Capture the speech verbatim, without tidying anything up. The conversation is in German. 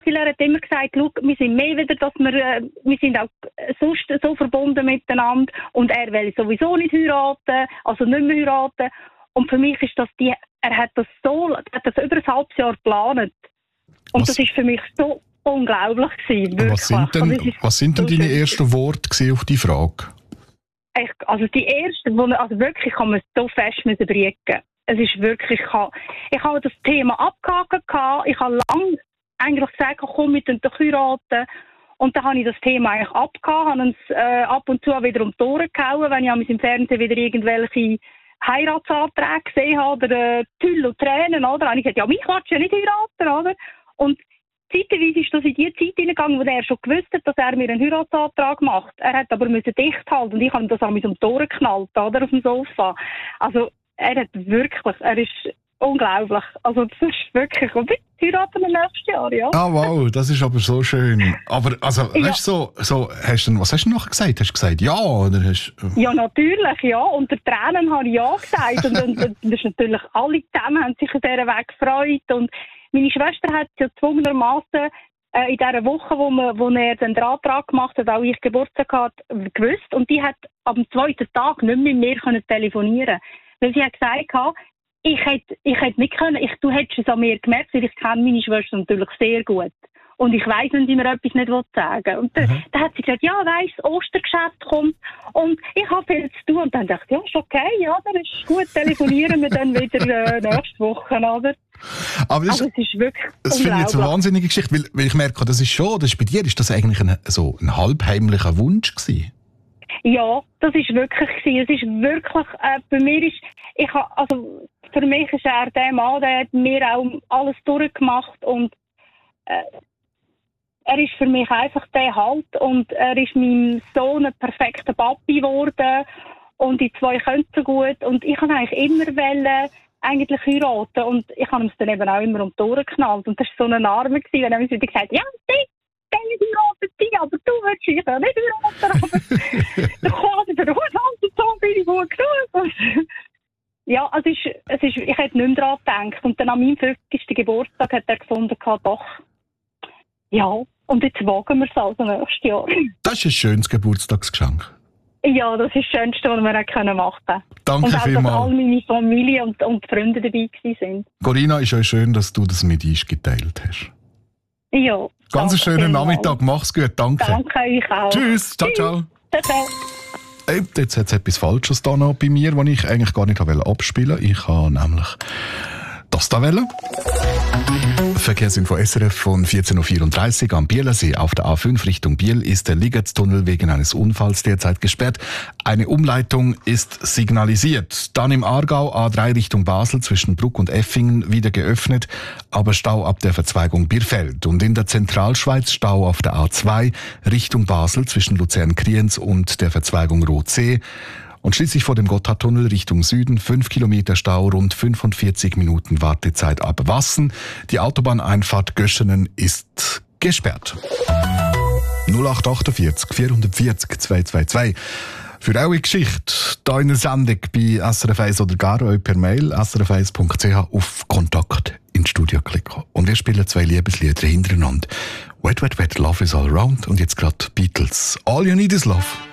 Er hat immer gesagt, schau, wir sind mehr wieder, dass wir, äh, wir sind auch sonst so verbunden miteinander und er will sowieso nicht heiraten, also nicht mehr heiraten. Und für mich ist das die, er hat das so, er hat das über ein halbes Jahr geplant. Und was? Das ist für mich so unglaublich gewesen, wirklich. Was sind denn, also was sind denn so deine ersten Worte auf die Frage? Ich, also die ersten, wo, also wirklich, ich kann mir so fest müssen briegen. Es ist wirklich, ich habe, ich habe das Thema abgehakt, ich habe lange eigentlich gesagt, komm, wir doch heiraten. Und dann habe ich das Thema eigentlich abgehakt, habe uns äh, ab und zu wieder um die Ohren gehauen, wenn ich im Fernsehen wieder irgendwelche Heiratsanträge gesehen habe, oder äh, Tüll und Tränen, oder? Dann habe ich gesagt, ja, mich willst du ja nicht heiraten, oder? Und zeitweise ist das in die Zeit hineingegangen, wo er schon gewusst hat, dass er mir einen Heiratsantrag macht. Er hat aber müssen dicht halten und ich habe das an mich um die Ohren geknallt, oder? Auf dem Sofa. Also, er hat wirklich, er ist unglaublich. Also das ist wirklich, und wir heiraten wir nächstes Jahr, ja. Ah wow, das ist aber so schön. Aber also, ja. weißt du, so, so, hast du, was hast du nachher gesagt? Hast du gesagt ja oder hast Ja, natürlich, ja. Unter Tränen habe ich ja gesagt. Und, und, und das ist natürlich, alle zusammen haben sich an dieser Weg gefreut. Und meine Schwester hat ja zwungenermassen äh, in dieser Woche, wo, man, wo er den Antrag gemacht hat, auch ich Geburtstag hatte, gewusst. Und die hat am zweiten Tag nicht mehr mit mir können telefonieren. Weil sie hat gesagt, ich hätte, ich hätte nicht können, ich, du hättest es an mir gemerkt, weil ich kenne meine Schwester natürlich sehr gut. Und ich weiss, wenn sie mir etwas nicht sagen will. Und dann, mhm. dann hat sie gesagt, ja, weiss, das Ostergeschäft kommt und ich habe viel zu tun. Und dann dachte ich, ja, ist okay, ja, dann ist gut, telefonieren wir dann wieder äh, nächste Woche, oder? Aber das, also, es ist wirklich das finde ich jetzt eine wahnsinnige Geschichte, weil, weil ich merke, das ist schon, das ist bei dir, ist das eigentlich ein, so ein halbheimlicher Wunsch gewesen? Ja, das ist wirklich gewesen. Es ist wirklich, äh, bei mir ist, ich ha, also, für mich ist er der Mann, der hat mir auch alles durchgemacht und äh, er ist für mich einfach der Halt und er ist meinem Sohn ein perfekter Papi geworden und die zwei können so gut und ich wollte eigentlich immer wollen, eigentlich heiraten und ich habe ihm dann eben auch immer um die Ohren geknallt und das war so eine Arme gewesen, wenn er mir wieder gesagt hat, ja, die, die heiraten die, aber du willst dich ja nicht heiraten, aber du kannst für den Haushalt und so bin ich gut genug. Ja, also es ist, es ist, ich hätte nicht mehr daran gedacht. Und dann an meinem fünfzigsten Geburtstag hat er gefunden, doch, ja, und jetzt wagen wir es also nächstes Jahr. Das ist ein schönes Geburtstagsgeschenk. Ja, das ist das Schönste, was wir machen können. Danke und auch, vielmals. dass all meine Familie und, und Freunde dabei waren. Corinna, ist auch schön, dass du das mit uns geteilt hast. Ja. Ganz einen schönen Nachmittag, mach's gut, danke. Danke, ich auch. Tschüss, ciao, ciao. Ciao, ciao. Hey, jetzt hat es etwas Falsches da noch bei mir, das ich eigentlich gar nicht abspielen wollte. Ich habe nämlich das da wählen. Verkehrsinfo S R F von vierzehn Uhr vierunddreißig am Bielersee. Auf der A fünf Richtung Biel ist der Ligertstunnel wegen eines Unfalls derzeit gesperrt. Eine Umleitung ist signalisiert. Dann im Aargau A drei Richtung Basel zwischen Bruck und Effingen wieder geöffnet, aber Stau ab der Verzweigung Birfeld. Und in der Zentralschweiz Stau auf der A zwei Richtung Basel zwischen Luzern-Kriens und der Verzweigung Rotsee. Und schließlich vor dem Gotthardtunnel Richtung Süden fünf Kilometer Stau, rund fünfundvierzig Minuten Wartezeit ab Wassen. Die Autobahneinfahrt Göschenen ist gesperrt. null acht achtundvierzig vierhundertvierzig zweihundertzweiundzwanzig. Für eure Geschichte hier in der Sendung bei S R F eins oder gar euch per Mail s r f eins punkt c h auf Kontakt ins Studio klicken. Und wir spielen zwei Liebeslieder hintereinander. Wet, Wet, Wet, Love is all around und jetzt gerade Beatles. All you need is love.